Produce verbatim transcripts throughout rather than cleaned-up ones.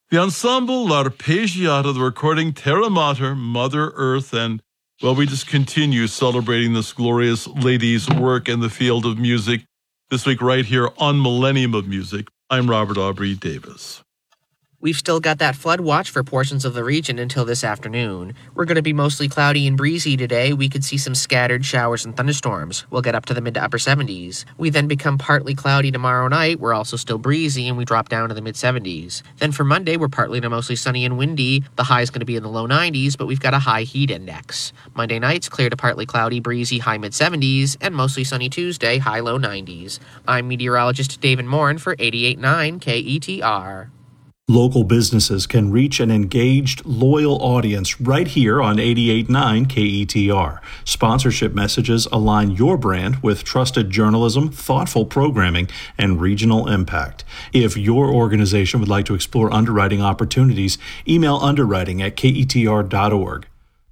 The ensemble L'Arpeggiata, the recording Terra Mater, Mother Earth, and, well, we just continue celebrating this glorious lady's work in the field of music this week right here on Millennium of Music. I'm Robert Aubrey Davis. We've still got that flood watch for portions of the region until this afternoon. We're going to be mostly cloudy and breezy today. We could see some scattered showers and thunderstorms. We'll get up to the mid to upper seventies. We then become partly cloudy tomorrow night. We're also still breezy, and we drop down to the mid seventies. Then for Monday, we're partly to mostly sunny and windy. The high is going to be in the low nineties, but we've got a high heat index. Monday night's clear to partly cloudy, breezy, high mid seventies, and mostly sunny Tuesday, high low nineties. I'm meteorologist David Morin for eighty-eight point nine K E T R. Local businesses can reach an engaged, loyal audience right here on eighty-eight point nine K E T R. Sponsorship messages align your brand with trusted journalism, thoughtful programming, and regional impact. If your organization would like to explore underwriting opportunities, email underwriting at K E T R dot org.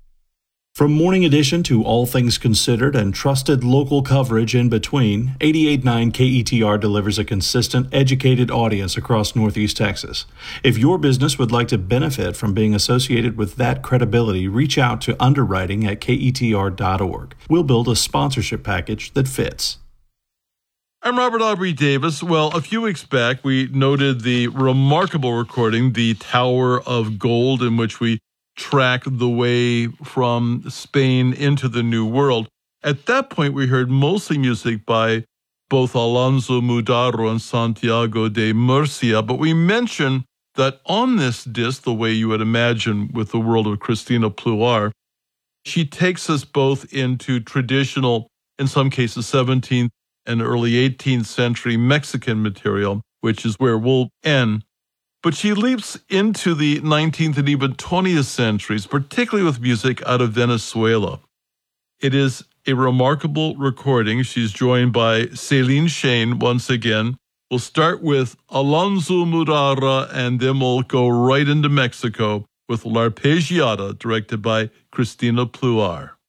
From Morning Edition to All Things Considered and trusted local coverage in between, eighty-eight point nine K E T R delivers a consistent, educated audience across Northeast Texas. If your business would like to benefit from being associated with that credibility, reach out to underwriting at K E T R dot org. We'll build a sponsorship package that fits. I'm Robert Aubrey Davis. Well, a few weeks back, we noted the remarkable recording, The Tower of Gold, in which we track the way from Spain into the New World. At that point, we heard mostly music by both Alonso Mudaro and Santiago de Murcia, but we mentioned that on this disc, the way you would imagine with the world of Cristina Pluar, she takes us both into traditional, in some cases, seventeenth and early eighteenth century Mexican material, which is where we'll end. But she leaps into the nineteenth and even twentieth centuries, particularly with music out of Venezuela. It is a remarkable recording. She's joined by Céline Shane once again. We'll start with Alonso Murara, and then we'll go right into Mexico with L'Arpeggiata, directed by Cristina Pluar.